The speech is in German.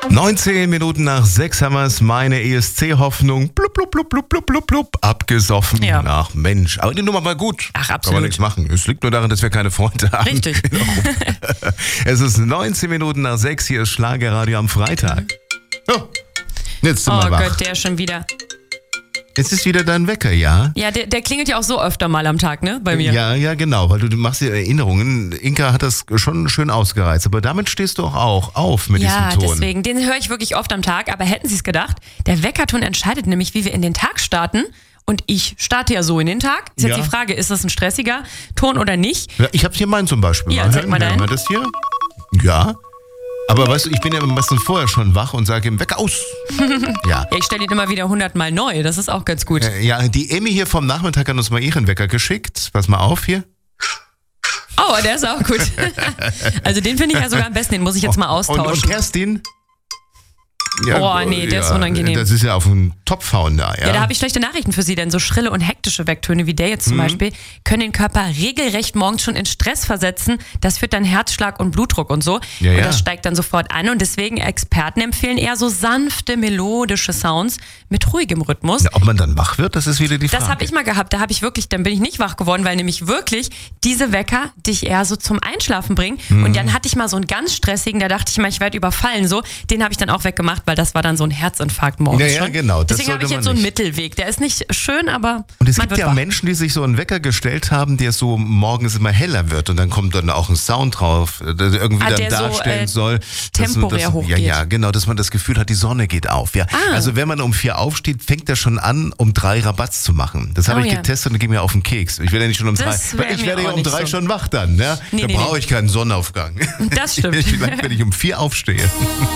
19 Minuten nach 6 haben wir es. Meine ESC-Hoffnung blub, blub, blub, blub, blub, blub, blub, abgesoffen. Ja. Ach Mensch, aber die Nummer war gut. Ach, absolut. Kann man nichts machen. Es liegt nur daran, dass wir keine Freunde haben. Richtig. Es ist 19 Minuten nach 6. Hier ist Schlagerradio am Freitag. Oh, jetzt sind wir wach. Gott, der schon wieder. Jetzt ist wieder dein Wecker, ja? Ja, der klingelt ja auch so öfter mal am Tag, ne? Bei mir. Ja, genau, weil du machst dir Erinnerungen. Inka hat das schon schön ausgereizt, aber damit stehst du auch auf mit diesem Ton. Ja, deswegen. Den höre ich wirklich oft am Tag, aber hätten Sie es gedacht, der Weckerton entscheidet nämlich, wie wir in den Tag starten. Und ich starte ja so in den Tag. Ist jetzt die Frage, ist das ein stressiger Ton oder nicht? Ja, ich habe hier meinen zum Beispiel. Ja, zeig mal deinen. Hören wir das hier? Ja. Aber weißt du, ich bin ja meistens vorher schon wach und sage ihm, Wecker aus. Ja. Ja, ich stelle ihn immer wieder 100-mal neu. Das ist auch ganz gut. Ja, die Emmy hier vom Nachmittag hat uns mal ihren Wecker geschickt. Pass mal auf hier. Oh, der ist auch gut. Also den finde ich ja sogar am besten. Den muss ich jetzt mal austauschen. Und Kerstin? Ja, oh, nee, der ist unangenehm. Das ist ja auf den Topf hauen da, ja. Ja, da habe ich schlechte Nachrichten für Sie, denn so schrille und hektische Wecktöne wie der jetzt zum Beispiel können den Körper regelrecht morgens schon in Stress versetzen. Das führt dann Herzschlag und Blutdruck und so. Ja, und ja. das steigt dann sofort an und deswegen Experten empfehlen eher so sanfte, melodische Sounds mit ruhigem Rhythmus. Ja, ob man dann wach wird, das ist wieder die Frage. Das habe ich mal gehabt, dann bin ich nicht wach geworden, weil nämlich wirklich diese Wecker dich eher so zum Einschlafen bringen. Und dann hatte ich mal so einen ganz stressigen, da dachte ich mal, ich werde überfallen, so. Den habe ich dann auch weggemacht, weil das war dann so ein Herzinfarkt morgens Ja, schon. genau. Das Deswegen habe ich sollte jetzt so man einen nicht. Mittelweg. Der ist nicht schön, aber Und es man gibt wird ja wach. Menschen, die sich so einen Wecker gestellt haben, der so morgens immer heller wird und dann kommt dann auch ein Sound drauf, der irgendwie dann der so, darstellen soll. temporär hochgeht. Ja, genau, dass man das Gefühl hat, die Sonne geht auf. Ja. Also wenn man um 4 aufsteht, fängt er schon an, um 3 Rabatz zu machen. Das habe ich getestet und ging mir auf den Keks. Ich werde ja nicht schon um 3. Das wär Ich mir werde ja auch um nicht 3 so. schon wach dann. Ja? Nee, Da brauche ich keinen Sonnenaufgang. Das stimmt. Vielleicht, wenn ich um 4 aufstehe.